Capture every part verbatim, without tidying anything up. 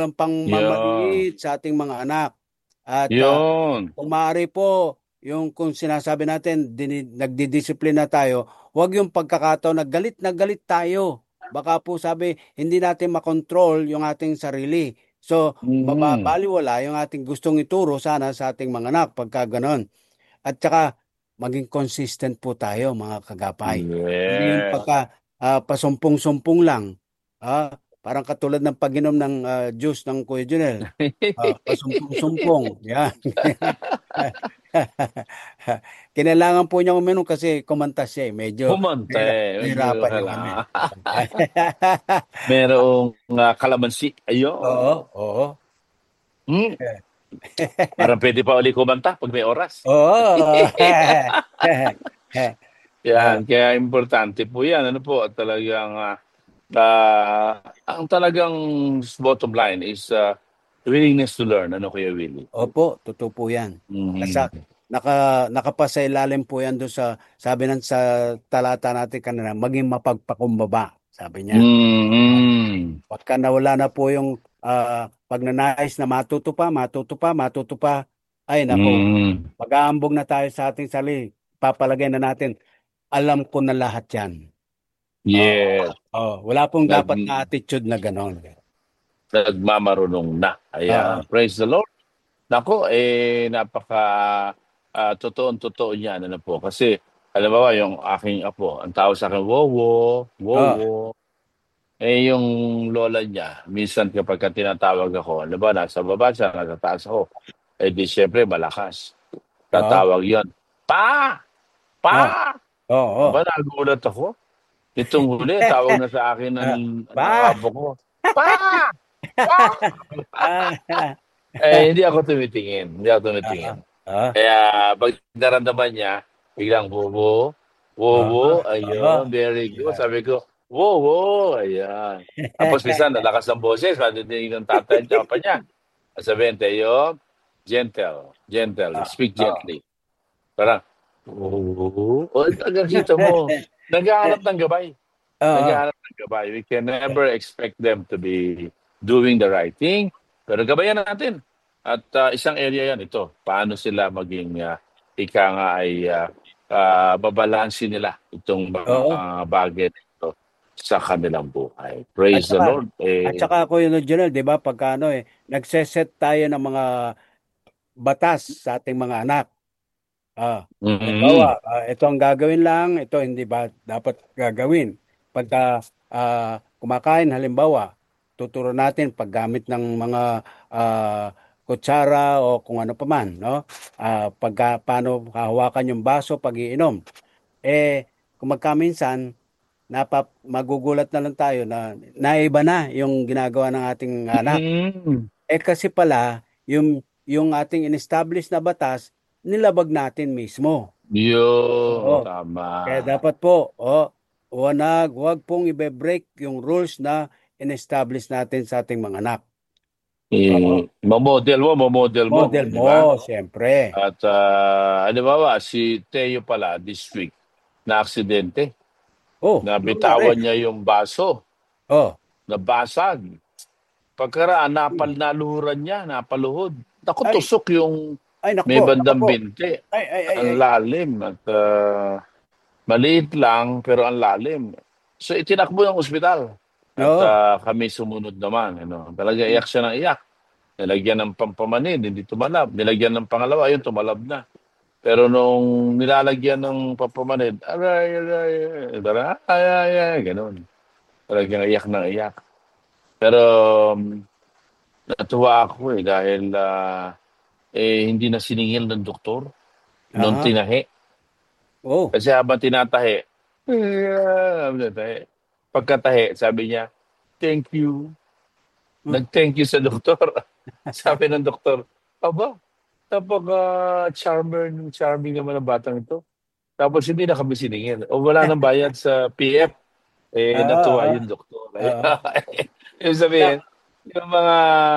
ng Yun. pangmamaliit sa ating mga anak. At ah, Yun. kung maaari po, yung kung sinasabi natin, dini, nagdidisiplina tayo, huwag yung pagkakataon na galit na galit tayo. Baka po sabi, hindi natin makontrol yung ating sarili. So, Mm. mababaliwala yung ating gustong ituro sana sa ating mga anak pagka ganon. At saka, maging consistent po tayo, mga kagapay. Hindi yung Yes. pagka ah, pasumpong-sumpong lang. Ah, parang katulad ng pag-inom ng ah, juice ng Kuya Junel. Ah, pasumpong-sumpong. Yan. Kinailangan po niya uminom kasi kumanta siya eh. Medyo Humante. nahira- Medyo nahirapan yung hala. amin. Merong uh, kalamansi. Oo, Ayun. oo. Hmm. Parang pwede pa uli kumanta pag may oras. Oo. Ah, Yan, kaya importante po yan. Ano po, at talagang, ah, ah, ang talagang bottom line is uh, willingness to learn. Ano, Kuya Willie? Opo, totoo po yan. Nasa, Mhm. naka, nakapasa ilalim po yan doon sa, sabi ng sa talata natin kanina, maging mapagpakumbaba, sabi niya. Mhm. Pagka nawala na po yung ah, pagnanais na matuto pa, matuto pa, matuto pa, ay nako, Mhm. mag-aambog na tayo sa ating sarili. Papalagay na natin, alam ko na lahat yan. Oh, Yes. oh, wala pong Nag, dapat na attitude na ganon. nagmamarunong na. Oo, Ayan. Praise the Lord. Nako, eh, napaka ah, totoong-totoo niyan. Ano po? Kasi, alam mo ba, yung aking apo, ang tawag sa akin, Wowo, oh, Wowo. Eh, yung lola niya, minsan kapag ka tinatawag ako, alam ba, nasa baba siya, nasa taas ako. Eh, di syempre, malakas. oh, Tatawag yon, Pa! oh, Pa! oh, oh. Aba, nagulat ako. Itong huli, tawag na sa akin ng, Ah, ng ba? apo ko, Pa! Pa! Ah, Eh, hindi ako tumitingin. Hindi ako ah, tumitingin. ah, Kaya, pag naramdaman niya, biglang, Wowo, ah, Wowo, ah, ayun, very good. yeah. Sabi ko, Wowo, ayan. Tapos minsan, nalakas ng boses, madidinig ng tatay at pa niya. Sabihin, Teo, gentle, gentle, Ah, speak ah. gently. Parang, Wowo. O, hanggang kita mo, naghahanap ng gabay. Oo, Naghahanap ng gabay. We can never expect them to be doing the right thing. Pero gabayan natin. At ah, isang area yan, ito. Paano sila maging, ah, ika nga ay uh, babalansin nila itong mga oo. bagay na ito sa kanilang buhay. At Praise the saka, Lord. at Eh, saka ako yun, Junel, di ba, pagka ano eh, nagseset tayo ng mga batas sa ating mga anak. Ah, mm, halimbawa, ah, ito ang gagawin lang, ito hindi ba dapat gagawin. Pagka ah, kumakain, halimbawa, tuturo natin paggamit ng mga ah, kutsara o kung ano pa man, no? Ah, pagka paano hahawakan yung baso pag iinom. Eh, kung magkaminsan, napa, magugulat na lang tayo na naiba na yung ginagawa ng ating anak. mm, Eh kasi pala, yung, yung ating in-establish na batas, nilabag natin mismo. yun, Oo. tama. Kaya dapat po, oh, wanag, wag pong ibe-break yung rules na in-establish natin sa ating mga anak. Oo. Eh, mamodel mo, mamodel mo, Model di ba? mo, siyempre. At uh, ano ba ba, si Teo pala this week na aksidente. Oh, ano nangyari? Nabitawan niya yung baso, Oh, nabasag. Pagkaraan, napal naluhuran niya, napaluhod. Naku, ay, tusok yung ay, naku may po, naku bandang po. binti. Ay, ay, ay, Ang ay. lalim at ah, maliit lang pero ang lalim. So itinakbo ng ospital at Oo. ah, kami sumunod naman. Ano. Talaga iyak siya ng iyak. Nilagyan ng pampamanid, hindi tumalab. Nilagyan ng pangalawa, yun tumalab na. Pero nung nilalagyan ng pampamanid, aray, aray, aray, ay, ay, ay, ganun. Talagang iyak ng iyak. Pero um, natuwa ako eh dahil ah, eh, hindi na siningil ng doktor nung Aha. tinahi. Oh. Kasi habang tinatahi, habang tinatahi, pagkatahi, sabi niya, thank you. Hmm. Nag-thank you sa doktor. Sabi ng doktor, aba, napaka-charmer, charming naman ang batang ito. Tapos hindi na kami siningil. O wala nang bayad sa P F. Eh, Ah, natuwa ah, yung doktor. ah. Yung Na, sabihin, yung mga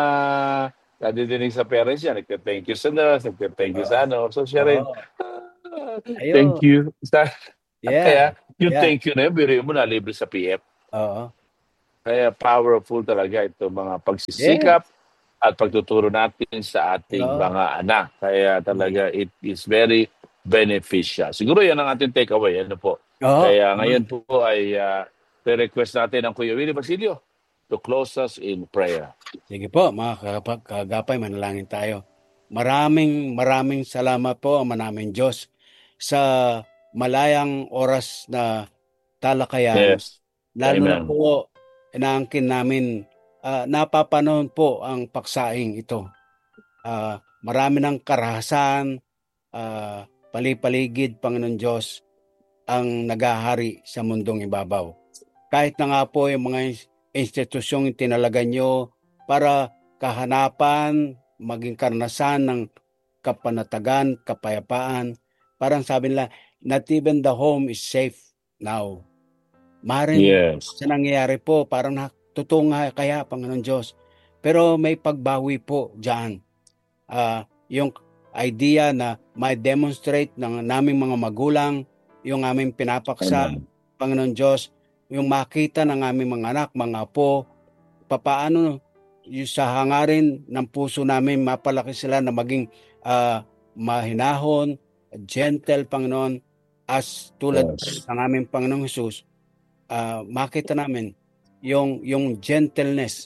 nadidinig sa parents niya, nagka-thank you sa nurse, nagka-thank you sa ah, ano. So siya rin, oh. ah, thank Ayun. you. Sa, Yeah. kaya, yung Yeah. thank you na yun, biro mo na libre sa P F. Oo. Kaya powerful talaga ito mga Yeah. pagsisikap. at pagtuturo natin sa ating Oo. mga anak. Kaya talaga it is very beneficial. Siguro yan ang ating takeaway. Ano po? Oo. Kaya Tama. ngayon po ay uh, request natin ang Kuya Willie Basilio to close us in prayer. Sige po, mga kagapa- kagapay, manalangin tayo. Maraming maraming salamat po, Ama namin Diyos, sa malayang oras na talakayan. Yes. Lalo na Amen. po, inaangkin namin, ah, napapanahon po ang paksaing ito. Ah, marami ng karahasan, ah, palipaligid, Panginoon Diyos, ang nagahari sa mundong ibabaw. Kahit na nga po yung mga ins- institusyong tinalaga nyo para kahanapan, maging karanasan ng kapanatagan, kapayapaan. Parang sabi nila, not even the home is safe now. Maring Yes. sa nangyayari po, parang na, totoo nga kaya, Panginoon Diyos. Pero may pagbawi po dyan. Ah, yung idea na may demonstrate ng naming mga magulang, yung aming pinapaksa, Amen. Panginoon Diyos, yung makita ng aming mga anak, mga apo, papaano yung sa hangarin ng puso namin, mapalaki sila na maging ah, mahinahon, gentle, Panginoon, as tulad Yes. ng aming Panginoong Jesus. Ah, makita namin yung, yung gentleness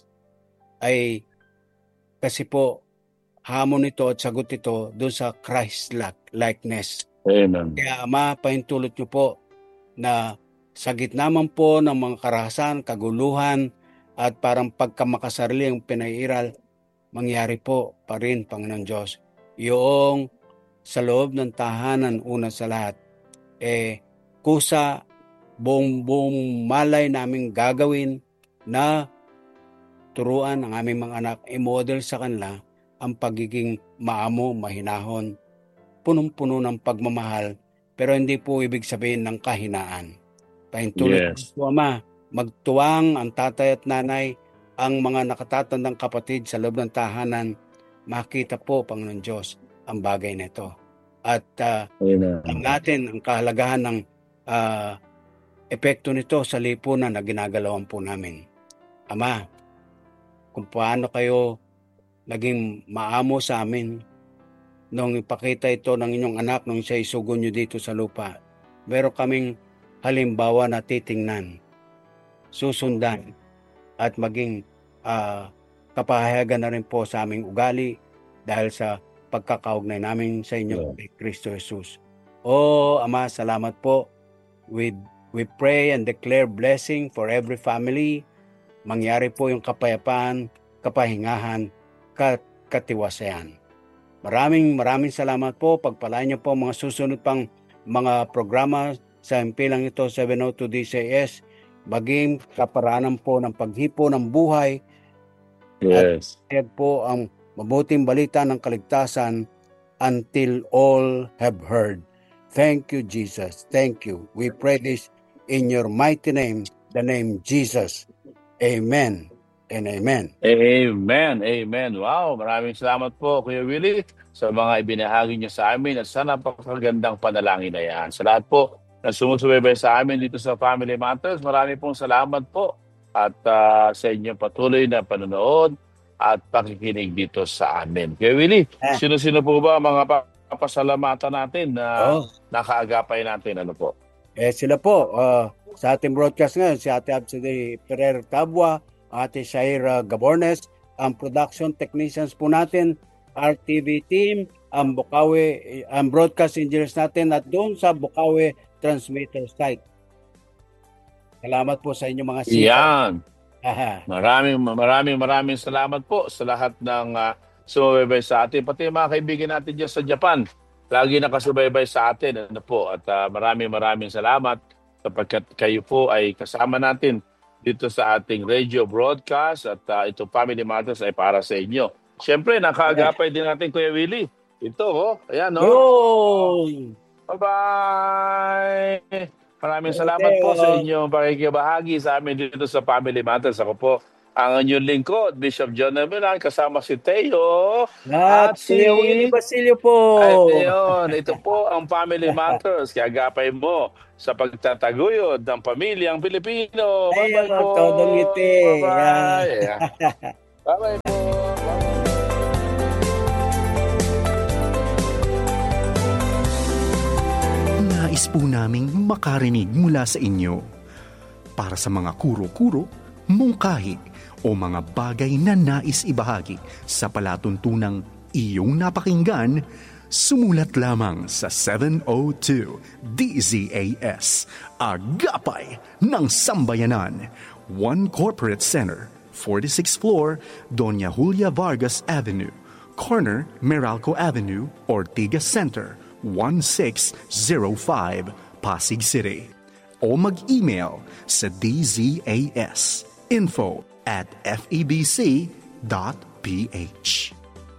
ay kasi po hamon ito at sagot ito doon sa Christ-likeness. Amen. Kaya Ama, pahintulot niyo po na sa gitna man po ng mga karahasan, kaguluhan, at parang pagkamakasarili ang pinairal, mangyari po pa rin, Panginoon Diyos. Yung sa loob ng tahanan, una sa lahat, eh, kusa, buong, buong malay namin gagawin na turuan ang aming mga anak, i-model sa kanila ang pagiging maamo, mahinahon, punong-puno ng pagmamahal, pero hindi po ibig sabihin ng kahinaan. Pahintulot Yes. po, Ama, magtuwang ang tatay at nanay, ang mga nakatatandang kapatid sa loob ng tahanan, makita po, Panginoon Diyos, ang bagay na ito. At uh, Amen. alam natin ang kahalagahan ng uh, epekto nito sa lipunan na ginagalawan po namin. Ama, kung paano kayo naging maamo sa amin nung ipakita ito ng inyong anak nung siya isugo nyo dito sa lupa. Meron kaming halimbawa na titingnan, susundan, at maging uh, kapahayagan na rin po sa aming ugali dahil sa pagkakaugnay namin sa inyo kay Kristo Jesus. O Ama, salamat po. We, we pray and declare blessing for every family. Mangyari po yung kapayapaan, kapahingahan, kat katiwasayan. Maraming maraming salamat po. Pagpalain niyo po mga susunod pang mga programa sa himpilang ito, seven oh two D C S, maging kaparaanan po ng paghipo ng buhay. Yes. At po ang mabuting balita ng kaligtasan until all have heard. Thank you, Jesus. Thank you. We pray this in your mighty name, the name Jesus. Amen and amen. Amen. Amen. Wow. Maraming salamat po, Kuya Willie, sa mga ibinahagi niyo sa amin at sa napakagandang panalangin na yan. Sa lahat po na sumusubaybay sa amin dito sa Family Matters, marami pong salamat po at uh, sa inyong patuloy na panonood at pakikinig dito sa amin. Kuya Willie, Ah. sino-sino po ba mga papasalamatan natin na Oh. nakaagapay natin? Ano po? Eh sila po, uh, sa ating broadcast ngayon, si Ate Absidy Ferrer Tabua, Ate Shaira Gabornes, ang production technicians po natin, R T V team, ang Bukawi, ang broadcast engineers natin at doon sa Bukawi transmitter site. Salamat po sa inyong mga siya. Yan. Maraming maraming maraming salamat po sa lahat ng uh, sumubaybay sa atin. Pati mga kaibigan natin dyan sa Japan, lagi nakasubaybay sa atin. Ano po? At uh, maraming maraming salamat sapagkat kayo po ay kasama natin dito sa ating radio broadcast at uh, ito Family Matters ay para sa inyo. Siyempre, nakaagapay din natin Kuya Willie. Ito, oh. Ayan, oh. Oh. Bye-bye! Maraming salamat po sa inyong pakikibahagi sa amin dito sa Family Matters. Ako po ang inyong lingkod, Bishop John Nabilan, kasama si Teo At, at si Willie Basilio po. Ay, yun. Ito po ang Family Matters. Kaya agapay mo sa pagtataguyod ng pamilyang Pilipino. Bye-bye po. Todong ngiti. Bye-bye. Bye-bye po. Bye-bye. Nais po naming makarinig mula sa inyo. Para sa mga kuro-kuro, mungkahi o mga bagay na nais ibahagi sa palatuntunang iyong napakinggan, sumulat lamang sa seven oh two D Z A S, Agapay ng Sambayanan, One Corporate Center, forty-sixth floor, Doña Julia Vargas Avenue, corner Meralco Avenue, Ortigas Center, one six zero five, Pasig City. O mag-email sa dzas info at febc dot ph.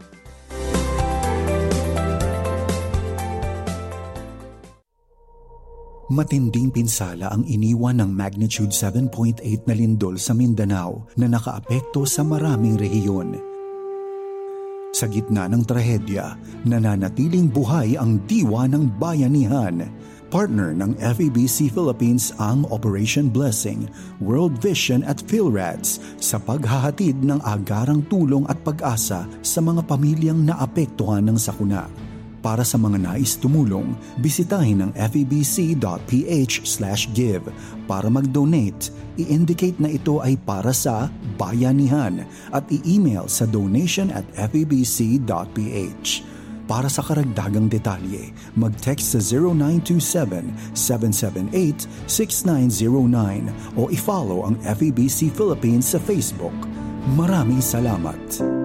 Matinding pinsala ang iniwan ng magnitude seven point eight na lindol sa Mindanao na nakaapekto sa maraming rehiyon. Sa gitna ng trahedya, nananatiling buhay ang diwa ng bayanihan. Partner ng F E B C Philippines ang Operation Blessing, World Vision at PhilRads sa paghahatid ng agarang tulong at pag-asa sa mga pamilyang naapektuhan ng sakuna. Para sa mga nais tumulong, bisitahin ang febc.ph slash give. Para mag-donate, i-indicate na ito ay para sa bayanihan at i-email sa donation at febc.ph. Para sa karagdagang detalye, mag-text sa zero nine two seven, seven seven eight, six nine zero nine o i-follow ang F E B C Philippines sa Facebook. Maraming salamat!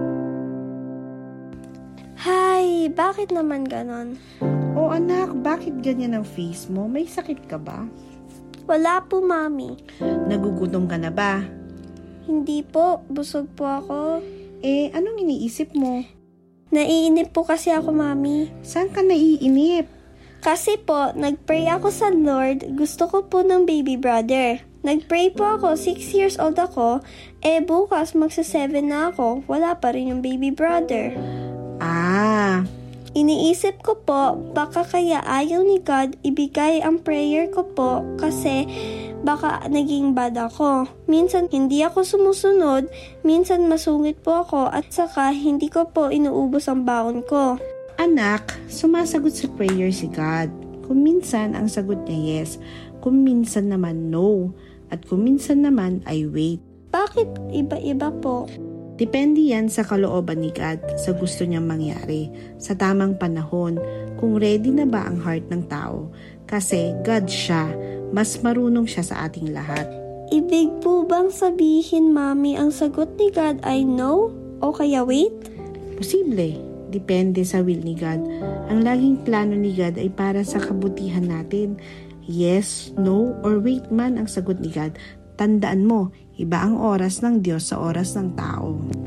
Hi, bakit naman ganon? O anak, bakit ganyan ang face mo? May sakit ka ba? Wala po, Mami. Nagugutom ka na ba? Hindi po, busog po ako. Eh, anong iniisip mo? Naiinip po kasi ako, Mami. Saan ka naiinip? Kasi po, nagpray ako sa Lord, gusto ko po ng baby brother. Nagpray po ako, six years old ako, eh bukas magsa-seven na ako, wala pa rin yung baby brother. Ah, iniisip ko po, baka kaya ayaw ni God ibigay ang prayer ko po kasi baka naging bad ako. Minsan hindi ako sumusunod, minsan masungit po ako at saka hindi ko po inuubos ang baon ko. anak, sumasagot sa prayer si God. Kung minsan ang sagot niya yes, kung minsan naman no, at kung minsan naman ay wait. Bakit iba-iba po? Depende yan sa kalooban ni God, sa gusto niyang mangyari, sa tamang panahon, kung ready na ba ang heart ng tao. Kasi God siya, mas marunong siya sa ating lahat. Ibig po bang sabihin, Mami, ang sagot ni God ay no o kaya wait? Posible, depende sa will ni God. Ang laging plano ni God ay para sa kabutihan natin. Yes, no, or wait man ang sagot ni God. Tandaan mo, iba ang oras ng Diyos sa oras ng tao.